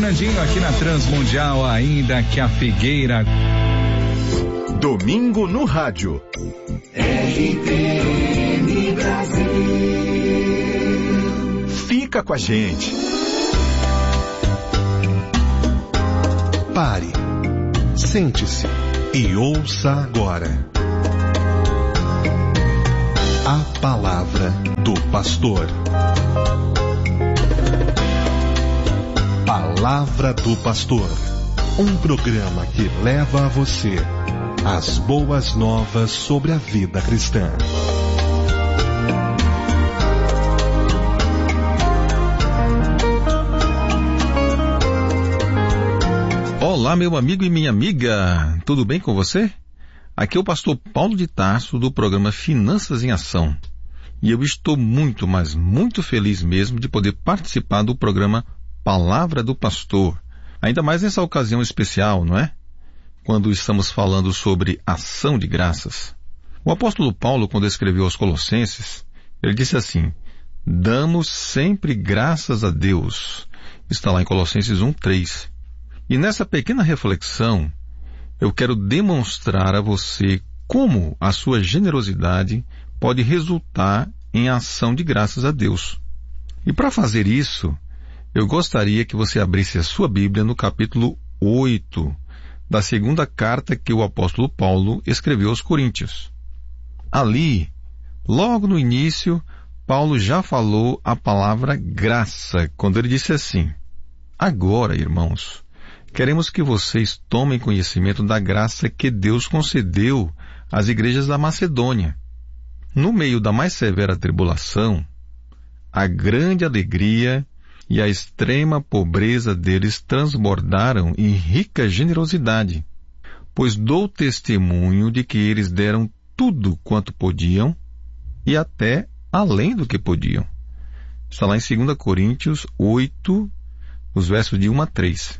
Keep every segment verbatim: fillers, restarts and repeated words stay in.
Fernandinho aqui na Transmundial, ainda que a Figueira. Domingo no rádio. R T M Brasil. Fica com a gente. Pare, sente-se e ouça agora a palavra do pastor. Palavra do Pastor, um programa que leva a você as boas novas sobre a vida cristã. Olá, meu amigo e minha amiga, tudo bem com você? Aqui é o pastor Paulo de Tarso do programa Finanças em Ação. E eu estou muito, mas muito feliz mesmo de poder participar do programa Palavra do Pastor. Ainda mais nessa ocasião especial, não é? Quando estamos falando sobre ação de graças. O apóstolo Paulo, quando escreveu aos Colossenses, ele disse assim: damos sempre graças a Deus. Está lá em Colossenses um, três. E nessa pequena reflexão, eu quero demonstrar a você como a sua generosidade pode resultar em ação de graças a Deus. E para fazer isso, eu gostaria que você abrisse a sua Bíblia no capítulo oito da segunda carta que o apóstolo Paulo escreveu aos Coríntios. Ali, logo no início, Paulo já falou a palavra graça, quando ele disse assim: agora, irmãos, queremos que vocês tomem conhecimento da graça que Deus concedeu às igrejas da Macedônia. No meio da mais severa tribulação, a grande alegria e a extrema pobreza deles transbordaram em rica generosidade, pois dou testemunho de que eles deram tudo quanto podiam e até além do que podiam. Está lá em dois Coríntios oito, os versos de um a três.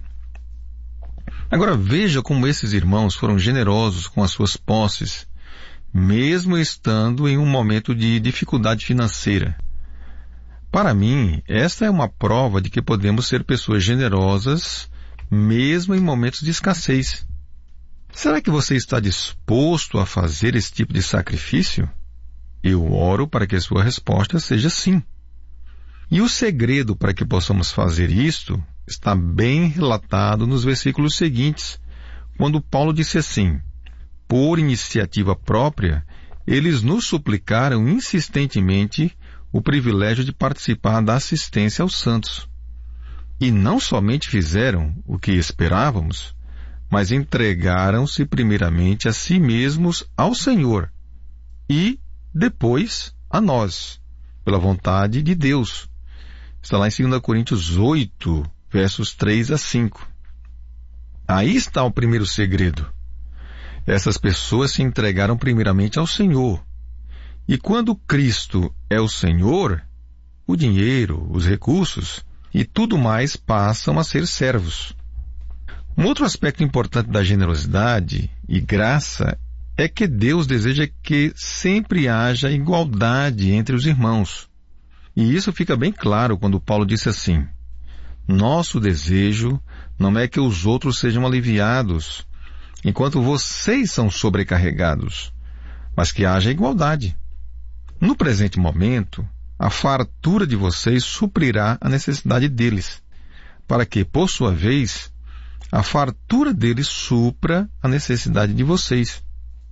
Agora veja como esses irmãos foram generosos com as suas posses, mesmo estando em um momento de dificuldade financeira. Para mim, esta é uma prova de que podemos ser pessoas generosas, mesmo em momentos de escassez. Será que você está disposto a fazer esse tipo de sacrifício? Eu oro para que a sua resposta seja sim. E o segredo para que possamos fazer isto está bem relatado nos versículos seguintes, quando Paulo disse assim: por iniciativa própria, eles nos suplicaram insistentemente o privilégio de participar da assistência aos santos. E não somente fizeram o que esperávamos, mas entregaram-se primeiramente a si mesmos ao Senhor e depois a nós, pela vontade de Deus. Está lá em dois Coríntios oito, versos três a cinco. Aí está o primeiro segredo. Essas pessoas se entregaram primeiramente ao Senhor. E quando Cristo é o Senhor, o dinheiro, os recursos e tudo mais passam a ser servos. Um outro aspecto importante da generosidade e graça é que Deus deseja que sempre haja igualdade entre os irmãos. E isso fica bem claro quando Paulo disse assim: nosso desejo não é que os outros sejam aliviados, enquanto vocês são sobrecarregados, mas que haja igualdade. No presente momento, a fartura de vocês suprirá a necessidade deles, para que, por sua vez, a fartura deles supra a necessidade de vocês.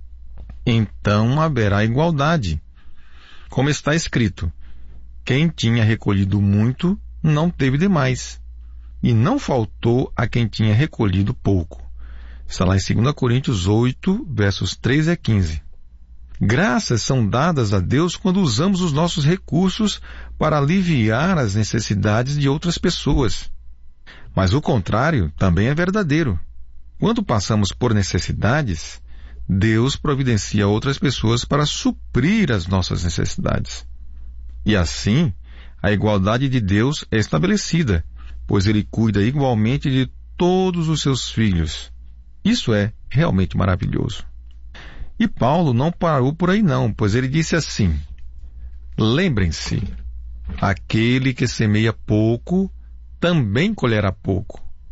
Então haverá igualdade. Como está escrito: quem tinha recolhido muito, não teve demais, e não faltou a quem tinha recolhido pouco. Está lá em dois Coríntios oito, versos três a quinze. Graças são dadas a Deus quando usamos os nossos recursos para aliviar as necessidades de outras pessoas. Mas o contrário também é verdadeiro. Quando passamos por necessidades, Deus providencia outras pessoas para suprir as nossas necessidades. E assim, a igualdade de Deus é estabelecida, pois Ele cuida igualmente de todos os seus filhos. Isso é realmente maravilhoso. E Paulo não parou por aí não, pois ele disse assim: lembrem-se, aquele que semeia pouco, também colherá pouco.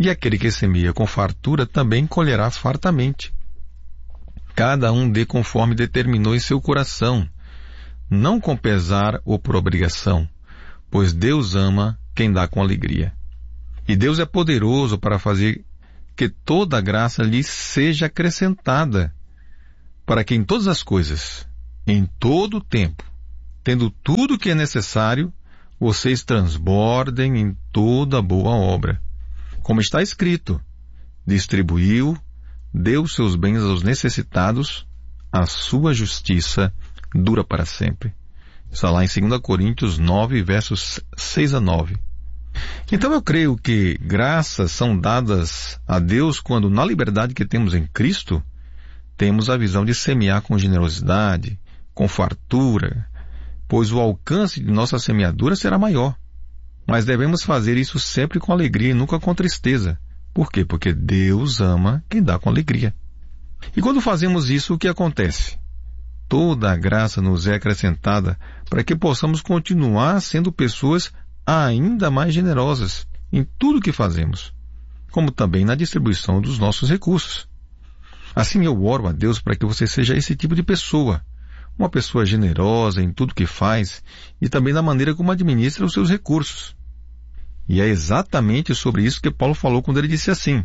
E aquele que semeia com fartura também colherá fartamente. Cada um dê conforme determinou em seu coração, não com pesar ou por obrigação, pois Deus ama quem dá com alegria. E Deus é poderoso para fazer que toda a graça lhe seja acrescentada, para que em todas as coisas, em todo o tempo, tendo tudo o que é necessário, vocês transbordem em toda boa obra. Como está escrito, distribuiu, deu seus bens aos necessitados, a sua justiça dura para sempre. Está lá em dois Coríntios nove, versos seis a nove. Então eu creio que graças são dadas a Deus quando, na liberdade que temos em Cristo, temos a visão de semear com generosidade, com fartura, pois o alcance de nossa semeadura será maior. Mas devemos fazer isso sempre com alegria e nunca com tristeza. Por quê? Porque Deus ama quem dá com alegria. E quando fazemos isso, o que acontece? Toda a graça nos é acrescentada para que possamos continuar sendo pessoas ainda mais generosas em tudo o que fazemos, como também na distribuição dos nossos recursos. Assim eu oro a Deus para que você seja esse tipo de pessoa, uma pessoa generosa em tudo que faz e também na maneira como administra os seus recursos. E é exatamente sobre isso que Paulo falou quando ele disse assim: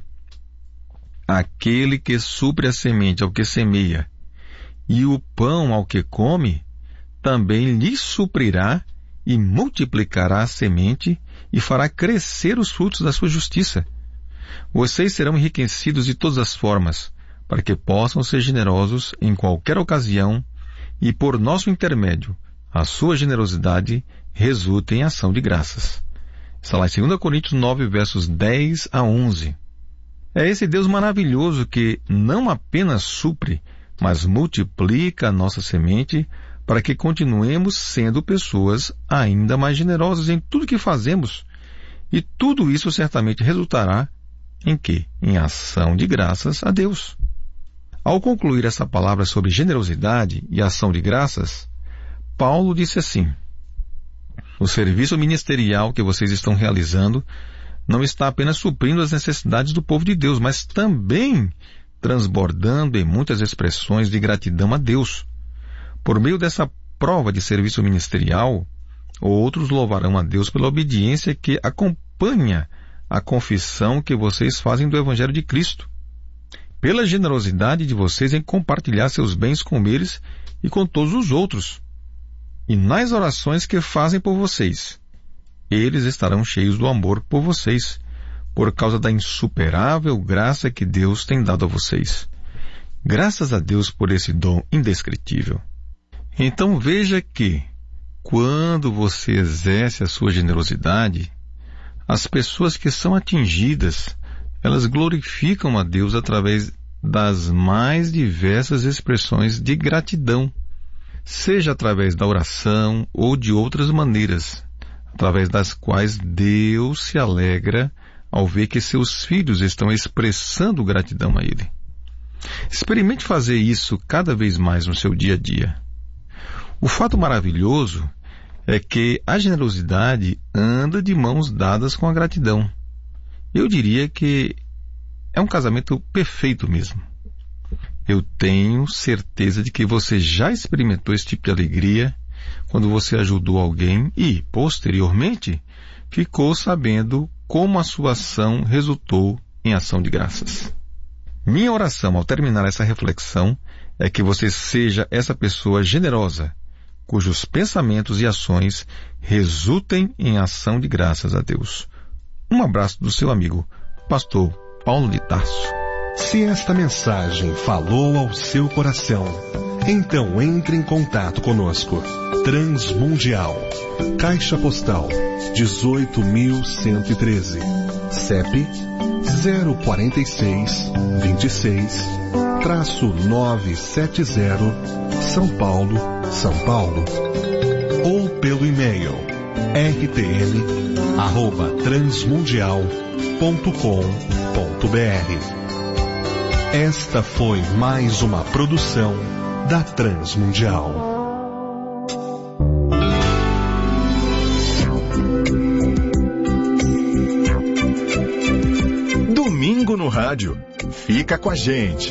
aquele que supre a semente ao que semeia e o pão ao que come, também lhe suprirá e multiplicará a semente e fará crescer os frutos da sua justiça. Vocês serão enriquecidos de todas as formas, para que possam ser generosos em qualquer ocasião e, por nosso intermédio, a sua generosidade resulte em ação de graças. Está lá em dois Coríntios nove, versos dez a onze. É esse Deus maravilhoso que não apenas supre, mas multiplica a nossa semente para que continuemos sendo pessoas ainda mais generosas em tudo que fazemos. E tudo isso certamente resultará em quê? Em ação de graças a Deus. Ao concluir essa palavra sobre generosidade e ação de graças, Paulo disse assim: o serviço ministerial que vocês estão realizando não está apenas suprindo as necessidades do povo de Deus, mas também transbordando em muitas expressões de gratidão a Deus. Por meio dessa prova de serviço ministerial, outros louvarão a Deus pela obediência que acompanha a confissão que vocês fazem do Evangelho de Cristo, pela generosidade de vocês em compartilhar seus bens com eles e com todos os outros, e nas orações que fazem por vocês. Eles estarão cheios do amor por vocês, por causa da insuperável graça que Deus tem dado a vocês. Graças a Deus por esse dom indescritível. Então veja que, quando você exerce a sua generosidade, as pessoas que são atingidas, elas glorificam a Deus através das mais diversas expressões de gratidão, seja através da oração ou de outras maneiras, através das quais Deus se alegra ao ver que seus filhos estão expressando gratidão a Ele. Experimente fazer isso cada vez mais no seu dia a dia. O fato maravilhoso é que a generosidade anda de mãos dadas com a gratidão. Eu diria que é um casamento perfeito mesmo. Eu tenho certeza de que você já experimentou esse tipo de alegria quando você ajudou alguém e, posteriormente, ficou sabendo como a sua ação resultou em ação de graças. Minha oração ao terminar essa reflexão é que você seja essa pessoa generosa, cujos pensamentos e ações resultem em ação de graças a Deus. Um abraço do seu amigo, Pastor Paulo de Tarso. Se esta mensagem falou ao seu coração, então entre em contato conosco. Transmundial, Caixa Postal dezoito mil cento e treze, C E P zero quatro seis, vinte e seis, novecentos e setenta, São Paulo, São Paulo. Ou pelo e-mail r t l arroba transmundial ponto com ponto b r. Esta foi mais uma produção da Transmundial. no rádio. Fica com a gente.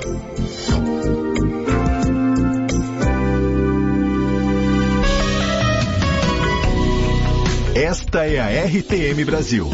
Esta é a R T M Brasil.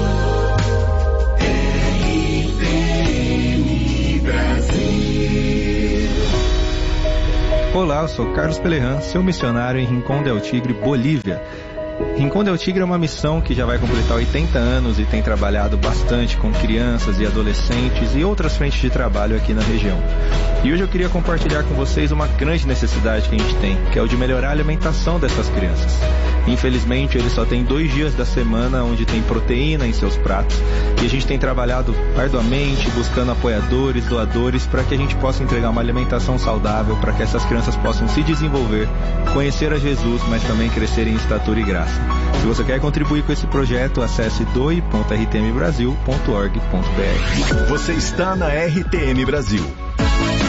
R T M Brasil. Olá, eu sou Carlos Pelerran, seu missionário em Rincón del Tigre, Bolívia. Rincón del Tigre é uma missão que já vai completar oitenta anos e tem trabalhado bastante com crianças e adolescentes e outras frentes de trabalho aqui na região. E hoje eu queria compartilhar com vocês uma grande necessidade que a gente tem, que é o de melhorar a alimentação dessas crianças. Infelizmente, eles só têm dois dias da semana onde tem proteína em seus pratos e a gente tem trabalhado arduamente, buscando apoiadores, doadores, para que a gente possa entregar uma alimentação saudável, para que essas crianças possam se desenvolver, conhecer a Jesus, mas também crescer em estatura e graça. Se você quer contribuir com esse projeto, acesse doe ponto r t m brasil ponto org ponto b r. Você está na R T M Brasil.